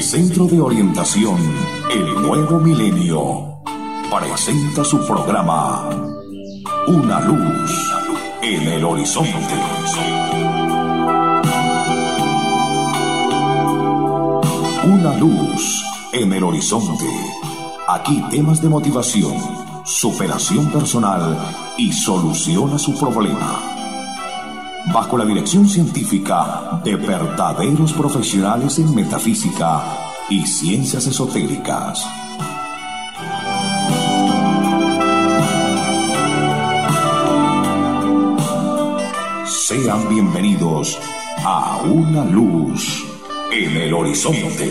Centro de Orientación El Nuevo Milenio presenta su programa Una Luz en el Horizonte. Una luz en el horizonte. Aquí temas de motivación, superación personal y solución a su problema. Bajo la dirección científica de verdaderos profesionales en metafísica y ciencias esotéricas. Sean bienvenidos a Una Luz en el Horizonte.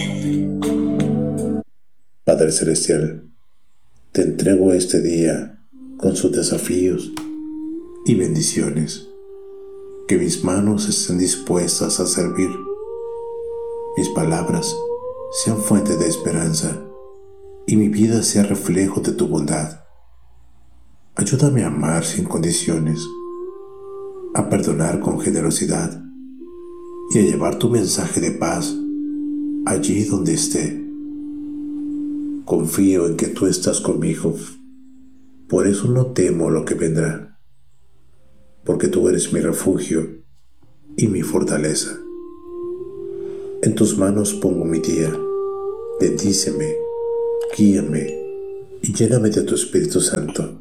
Padre Celestial, te entrego este día con sus desafíos y bendiciones. Que mis manos estén dispuestas a servir, mis palabras sean fuente de esperanza y mi vida sea reflejo de tu bondad. Ayúdame a amar sin condiciones, a perdonar con generosidad y a llevar tu mensaje de paz allí donde esté. Confío en que tú estás conmigo, por eso no temo lo que vendrá, porque tú eres mi refugio y mi fortaleza. En tus manos pongo mi día, bendíceme, guíame y lléname de tu Espíritu Santo.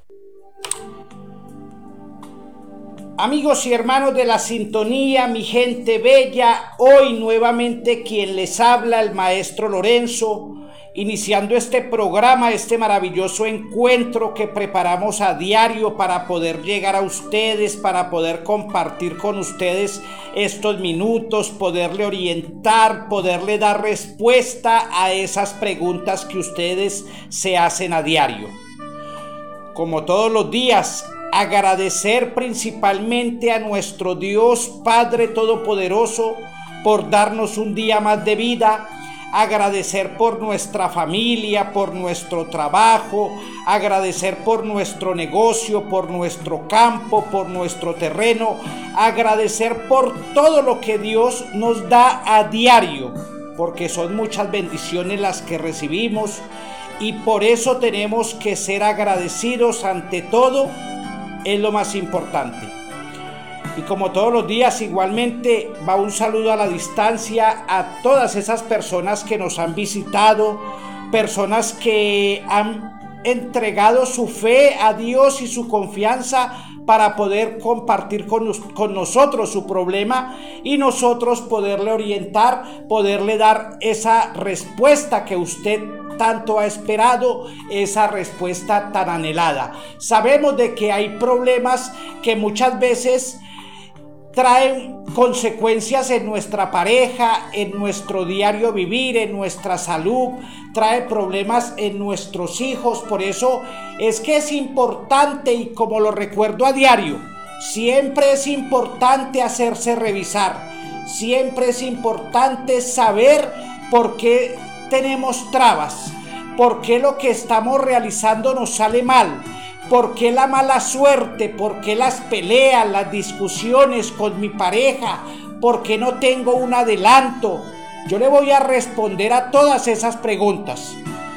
Amigos y hermanos de la sintonía, mi gente bella, hoy nuevamente quien les habla, el maestro Lorenzo, iniciando este programa, este maravilloso encuentro que preparamos a diario para poder llegar a ustedes, para poder compartir con ustedes estos minutos, poderle orientar, poderle dar respuesta a esas preguntas que ustedes se hacen a diario. Como todos los días, agradecer principalmente a nuestro Dios Padre Todopoderoso por darnos un día más de vida, agradecer por nuestra familia, por nuestro trabajo, agradecer por nuestro negocio, por nuestro campo, por nuestro terreno, agradecer por todo lo que Dios nos da a diario, porque son muchas bendiciones las que recibimos y por eso tenemos que ser agradecidos ante todo. Es lo más importante. Y como todos los días, igualmente va un saludo a la distancia a todas esas personas que nos han visitado, personas que han entregado su fe a Dios y su confianza para poder compartir con nosotros su problema y nosotros poderle orientar, poderle dar esa respuesta que usted tanto ha esperado, esa respuesta tan anhelada. Sabemos de que hay problemas que muchas veces traen consecuencias en nuestra pareja, en nuestro diario vivir, en nuestra salud, trae problemas en nuestros hijos. Por eso es que es importante, y como lo recuerdo a diario, siempre es importante hacerse revisar, siempre es importante saber por qué tenemos trabas, por qué lo que estamos realizando nos sale mal, por qué la mala suerte, por qué las peleas, las discusiones con mi pareja, por qué no tengo un adelanto. Yo le voy a responder a todas esas preguntas,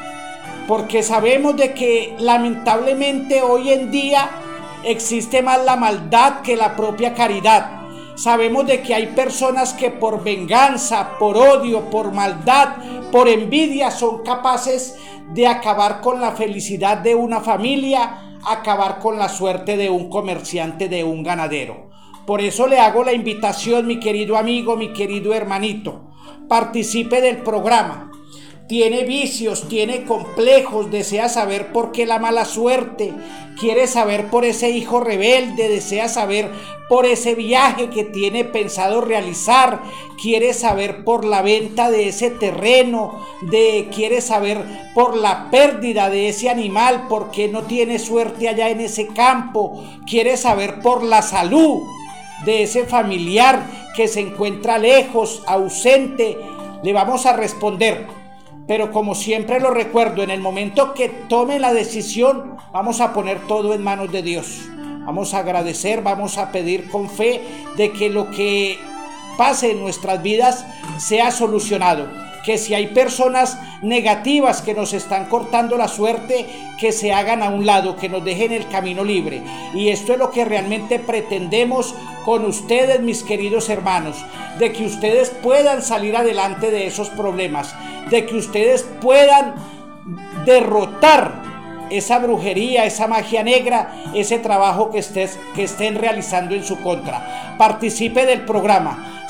porque sabemos de que lamentablemente hoy en día existe más la maldad que la propia caridad. Sabemos de que hay personas que por venganza, por odio, por maldad, por envidia son capaces de acabar con la felicidad de una familia, acabar con la suerte de un comerciante, de un ganadero. Por eso le hago la invitación, mi querido amigo, mi querido hermanito, participe del programa. Tiene vicios, tiene complejos, desea saber por qué la mala suerte, quiere saber por ese hijo rebelde, desea saber por ese viaje que tiene pensado realizar, quiere saber por la venta de ese terreno, quiere saber por la pérdida de ese animal, porque no tiene suerte allá en ese campo, quiere saber por la salud de ese familiar que se encuentra lejos, ausente. Le vamos a responder. Pero como siempre lo recuerdo, en el momento que tome la decisión, vamos a poner todo en manos de Dios. Vamos a agradecer, vamos a pedir con fe de que lo que pase en nuestras vidas sea solucionado. que si hay personas negativas que nos están cortando la suerte, que se hagan a un lado, que nos dejen el camino libre. Y esto es lo que realmente pretendemos con ustedes, mis queridos hermanos, de que ustedes puedan salir adelante de esos problemas, de que ustedes puedan derrotar esa brujería, esa magia negra, ese trabajo que estén realizando en su contra. Participe del programa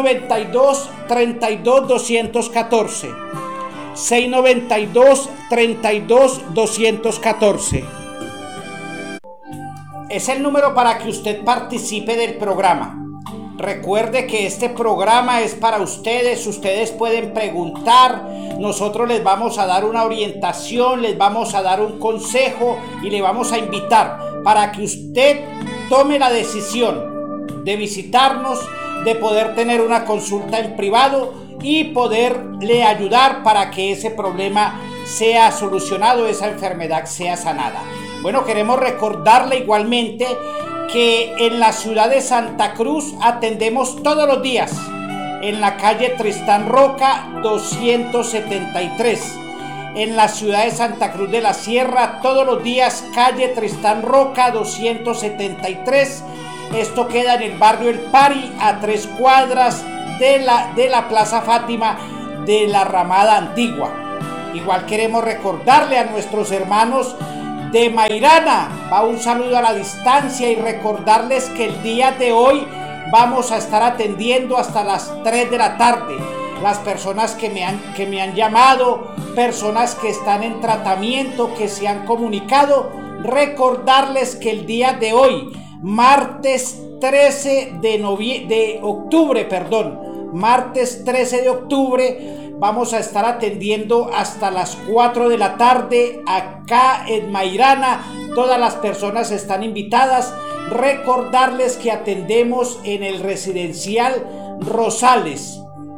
692-32-214, 692-32-214. Es el número para que usted participe del programa. Recuerde que este programa es para ustedes. Ustedes pueden preguntar, nosotros les vamos a dar una orientación, les vamos a dar un consejo y le vamos a invitar para que usted tome la decisión de visitarnos, de poder tener una consulta en privado y poderle ayudar para que ese problema sea solucionado, esa enfermedad sea sanada. Bueno, queremos recordarle igualmente que en la ciudad de Santa Cruz atendemos todos los días en la calle Tristán Roca 273. En la ciudad de Santa Cruz de la Sierra todos los días calle Tristán Roca 273. Esto queda en el barrio El Pari, a 3 cuadras de la Plaza Fátima de la Ramada Antigua. Igual queremos recordarle a nuestros hermanos de Mairana, va un saludo a la distancia, y recordarles que el día de hoy vamos a estar atendiendo hasta las 3 de la tarde. Las personas que me han llamado, personas que están en tratamiento, que se han comunicado, recordarles que el día de hoy, martes 13 de octubre, martes 13 de octubre, vamos a estar atendiendo hasta las 4 de la tarde acá en Mairana. Todas las personas están invitadas. Recordarles que atendemos en el residencial Rosales.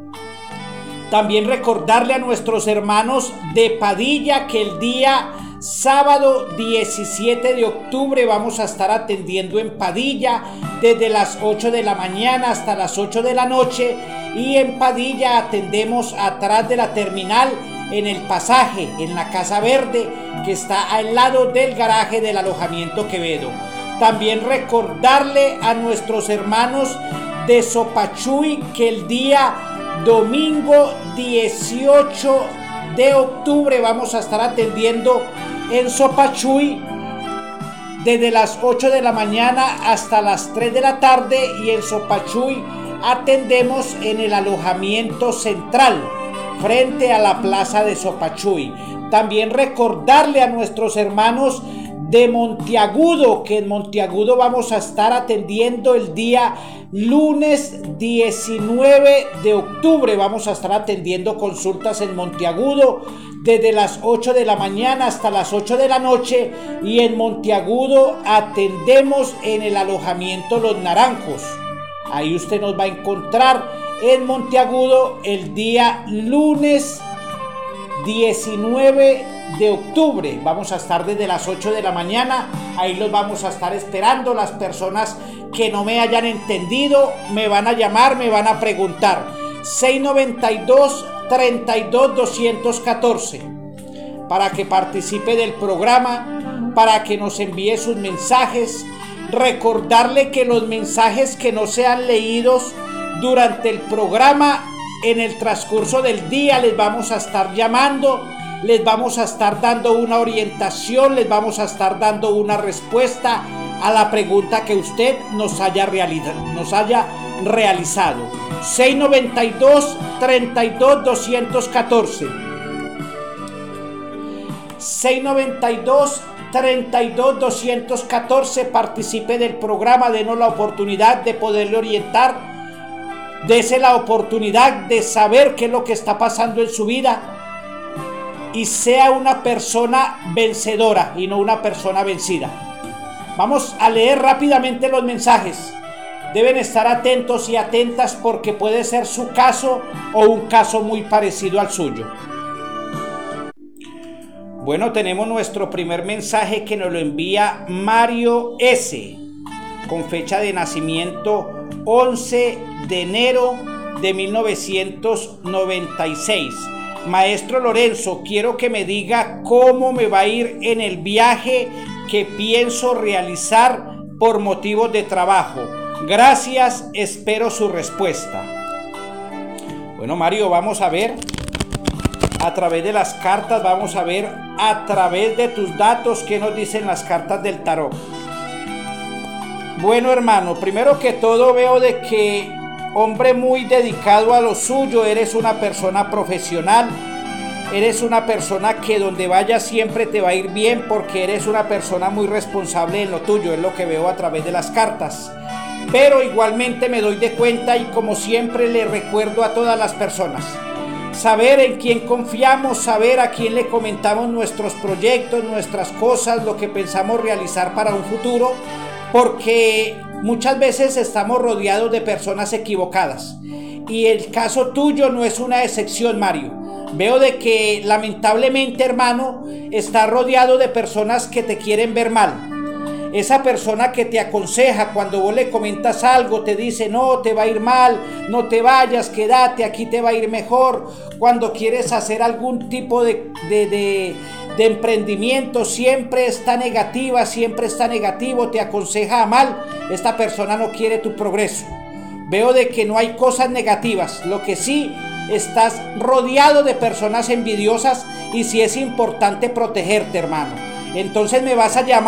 También recordarle a nuestros hermanos de Padilla que el día sábado 17 de octubre vamos a estar atendiendo en Padilla desde las 8 de la mañana hasta las 8 de la noche. Y en Padilla atendemos atrás de la terminal, en el pasaje, en la Casa Verde, que está al lado del garaje del alojamiento Quevedo. También recordarle a nuestros hermanos de Sopachuy que el día domingo 18 de octubre vamos a estar atendiendo en Sopachuy desde las 8 de la mañana hasta las 3 de la tarde, y en Sopachuy atendemos en el alojamiento central frente a la plaza de Sopachuy. También recordarle a nuestros hermanos de Monteagudo que en Monteagudo vamos a estar atendiendo el día lunes 19 de octubre. Vamos a estar atendiendo consultas en Monteagudo desde las 8 de la mañana hasta las 8 de la noche, y en Monteagudo atendemos en el alojamiento Los Naranjos. Ahí usted nos va a encontrar en Monteagudo el día lunes 19 de octubre. Vamos a estar desde las 8 de la mañana. Ahí los vamos a estar esperando. Las personas que no me hayan entendido me van a llamar, me van a preguntar. 692-32-214 para que participe del programa, para que nos envíe sus mensajes. Recordarle que los mensajes que no sean leídos durante el programa, en el transcurso del día les vamos a estar llamando, les vamos a estar dando una orientación, les vamos a estar dando una respuesta a la pregunta que usted nos haya realizado. 692-32-214, 692-32-214. Participe del programa, denos la oportunidad de poderle orientar, dese la oportunidad de saber qué es lo que está pasando en su vida, y sea una persona vencedora y no una persona vencida. Vamos a leer rápidamente los mensajes. Deben estar atentos y atentas porque puede ser su caso o un caso muy parecido al suyo. Bueno, tenemos nuestro primer mensaje que nos lo envía Mario S., con fecha de nacimiento 11 de enero de 1996. Maestro Lorenzo, quiero que me diga cómo me va a ir en el viaje que pienso realizar por motivos de trabajo. Gracias, espero su respuesta. Bueno, Mario, vamos a ver a través de las cartas, vamos a ver a través de tus datos qué nos dicen las cartas del tarot. Bueno, hermano, primero que todo veo de que hombre muy dedicado a lo suyo, eres una persona profesional, eres una persona que donde vayas siempre te va a ir bien porque eres una persona muy responsable en lo tuyo, es lo que veo a través de las cartas. Pero igualmente me doy de cuenta y como siempre le recuerdo a todas las personas, saber en quién confiamos, saber a quién le comentamos nuestros proyectos, nuestras cosas, lo que pensamos realizar para un futuro, porque muchas veces estamos rodeados de personas equivocadas y el caso tuyo no es una excepción, Mario. Veo de que lamentablemente, hermano, estás rodeado de personas que te quieren ver mal. Esa persona que te aconseja cuando vos le comentas algo, te dice no, te va a ir mal, no te vayas, quédate, aquí te va a ir mejor. Cuando quieres hacer algún tipo de emprendimiento, siempre está negativa, siempre está negativo, te aconseja a mal. Esta persona no quiere tu progreso. Veo de que no hay cosas negativas, lo que sí estás rodeado de personas envidiosas y sí es importante protegerte, hermano. Entonces me vas a llamar